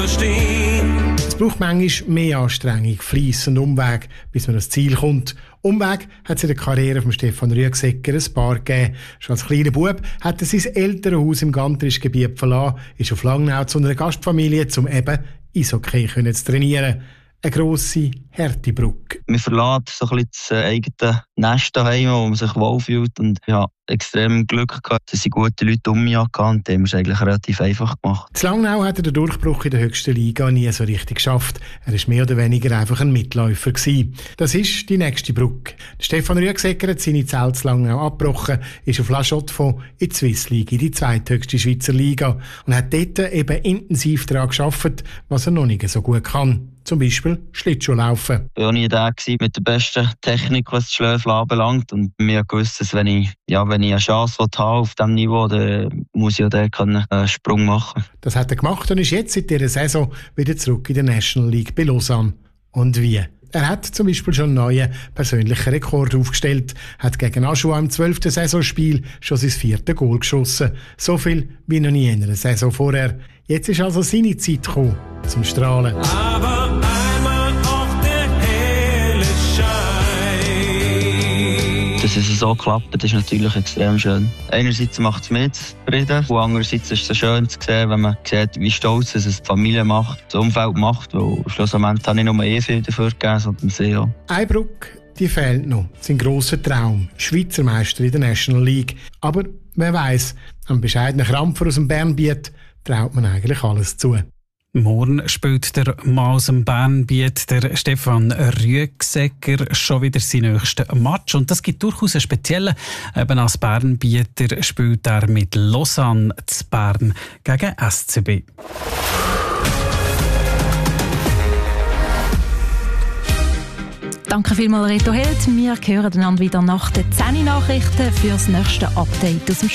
Es braucht manchmal mehr Anstrengung, Fleiss und Umweg, bis man ans Ziel kommt. Umweg hat es in der Karriere von Stefan Rüegsegger ein paar gegeben. Schon als kleiner Bub hat er sein Elternhaus im Gantrischgebiet verlassen, ist auf Langnau zu einer Gastfamilie, um eben Eishockey zu trainieren. Eine grosse, harte Brücke. Man verlässt so ein bisschen das eigene Nest daheim, wo man sich wohlfühlt. Und ja, extrem Glück gehabt, dass ich gute Leute um mich hatte. Und die haben es eigentlich relativ einfach gemacht. In Langnau hat er den Durchbruch in der höchsten Liga nie so richtig geschafft. Er war mehr oder weniger einfach ein Mitläufer gewesen. Das ist die nächste Brücke. Stefan Rüegsegger hat seine Zeit in Langnau abgebrochen, ist auf La Chaux-de-Fonds in die Swiss League, in die zweithöchste Schweizer Liga. Und hat dort eben intensiv daran gearbeitet, was er noch nicht so gut kann. Zum Beispiel Schlittschuhlaufen. Ich war auch nie der mit der besten Technik, was das Schläfeln anbelangt. Und mir gewusst, dass wenn ich eine Chance habe auf diesem Niveau, dann muss ich auch einen Sprung machen. Das hat er gemacht und ist jetzt seit dieser Saison wieder zurück in der National League bei Lausanne. Und wie? Er hat zum Beispiel schon einen neuen persönlichen Rekord aufgestellt, hat gegen Aschua im 12. Saisonspiel schon sein 4. Goal geschossen. So viel wie noch nie in einer Saison vorher. Jetzt ist also seine Zeit gekommen, zum Strahlen. Aber einmal auch der helle Schein. Dass es so klappt, ist natürlich extrem schön. Einerseits macht es mich zufrieden und andererseits ist es so schön zu sehen, wenn man sieht, wie stolz es die Familie macht, das Umfeld macht, weil schlussendlich habe ich nicht nur viel dafür gegeben, sondern sie auch. Eine Brücke, die fehlt noch. Sein grosser Traum, Schweizer Meister in der National League. Aber wer weiss, am bescheidenen Krampfer aus dem Bernbiet traut man eigentlich alles zu. Morgen spielt der Mann aus dem Bernbiet, der Stefan Rüegsegger, schon wieder seinen nächsten Match. Und das gibt durchaus einen speziellen. Eben als Bernbieter spielt er mit Lausanne zu Bern gegen SCB. Danke vielmals, Reto Held. Wir hören einander wieder nach den 10 Nachrichten für das nächste Update aus dem